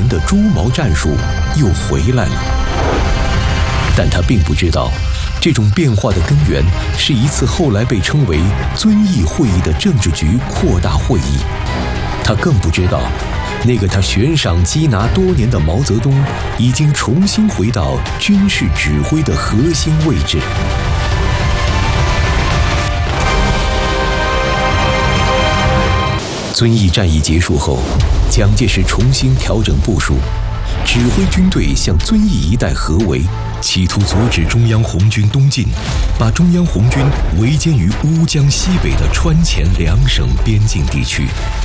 的猪毛战术又回来了。但他并不知道，这种变化的根源是一次后来被称为遵义会议的政治局扩大会议。他更不知道，那个他悬赏缉拿多年的毛泽东已经重新回到军事指挥的核心位置。遵义战役结束后，蒋介石重新调整部署，指挥军队向遵义一带合围，企图阻止中央红军东进，把中央红军围歼于乌江西北的川黔两省边境地区。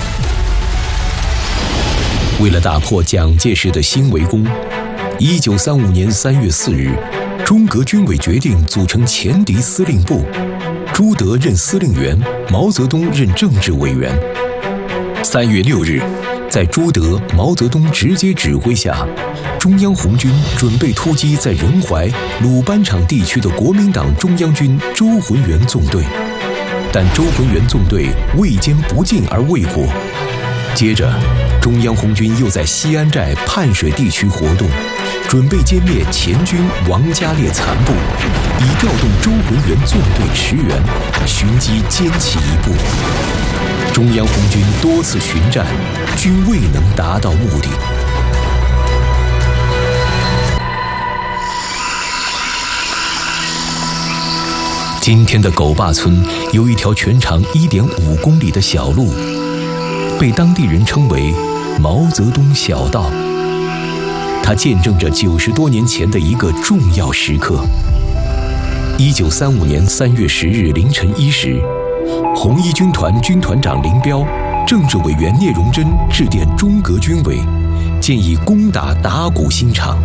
为了打破蒋介石的新围攻，1935年3月4日，中革军委决定组成前敌司令部，朱德任司令员，毛泽东任政治委员。3月6日，在朱德、毛泽东直接指挥下，中央红军准备突击在仁怀、鲁班场地区的国民党中央军周浑元纵队，但周浑元纵队未歼不进而未果。接着，中央红军又在西安寨畔水地区活动，准备歼灭前军王家烈残部，以调动周浑元纵队驰援，寻机歼其一部。中央红军多次巡战，均未能达到目的。今天的狗坝村有一条全长1.5公里的小路，被当地人称为毛泽东小道。它见证着90多年前的一个重要时刻。1935年3月10日凌晨1时，红一军团军团长林彪、政治委员聂荣臻致电中革军委，建议攻打打鼓新场。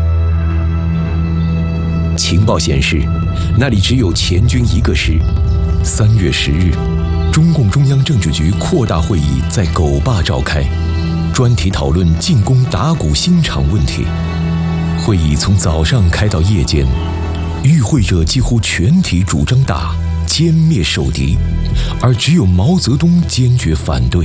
情报显示，那里只有前军一个师。3月10日，中共中央政治局扩大会议在狗坝召开，专题讨论进攻打鼓新场问题。会议从早上开到夜间，与会者几乎全体主张打，歼灭守敌，而只有毛泽东坚决反对。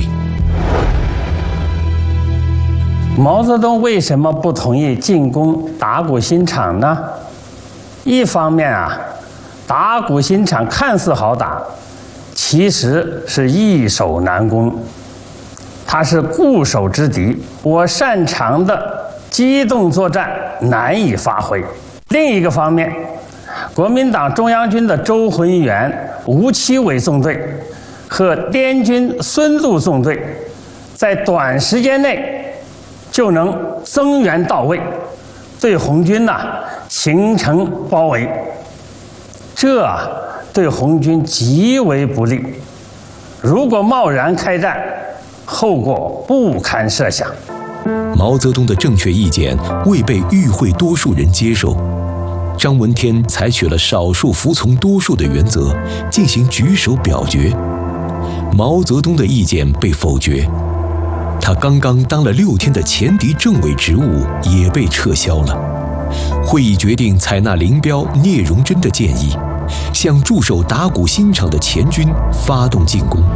毛泽东为什么不同意进攻打鼓新场呢？一方面打鼓新场看似好打，其实是易守难攻，它是固守之敌，我擅长的机动作战难以发挥。另一个方面，国民党中央军的周浑元、吴奇伟纵队和滇军孙路纵队在短时间内就能增援到位，对红军形成包围，这对红军极为不利。如果贸然开战，后果不堪设想。 毛泽东的正确意见未被与会多数人接受，张闻天采取了少数服从多数的原则，进行举手表决。毛泽东的意见被否决，他刚刚当了6天的前敌政委职务也被撤销了。会议决定采纳林彪、聂荣臻的建议，向驻守打鼓新场的前军发动进攻。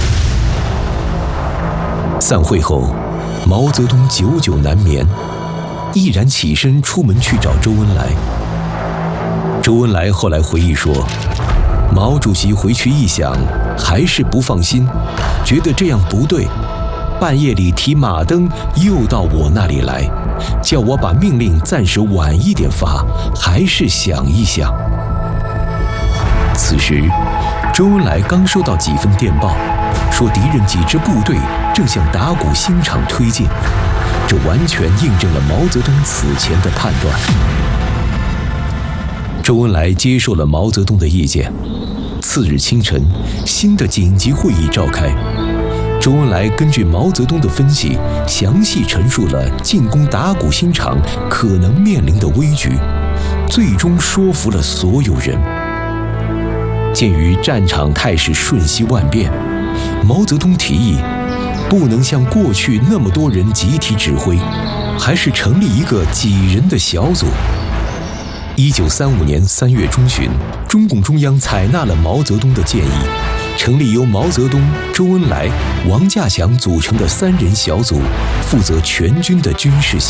散会后，毛泽东久久难眠，毅然起身出门去找周恩来。周恩来后来回忆说，毛主席回去一想，还是不放心，觉得这样不对，半夜里提马灯又到我那里来，叫我把命令暂时晚一点发，还是想一想。此时，周恩来刚收到几份电报，说敌人几支部队正向打鼓新场推进，这完全印证了毛泽东此前的判断。周恩来接受了毛泽东的意见。次日清晨，新的紧急会议召开。周恩来根据毛泽东的分析，详细陈述了进攻打鼓新场可能面临的危局，最终说服了所有人。鉴于战场态势瞬息万变，毛泽东提议，不能像过去那么多人集体指挥，还是成立一个几人的小组。1935年3月中旬，中共中央采纳了毛泽东的建议，成立由毛泽东、周恩来、王稼祥组成的3人小组，负责全军的军事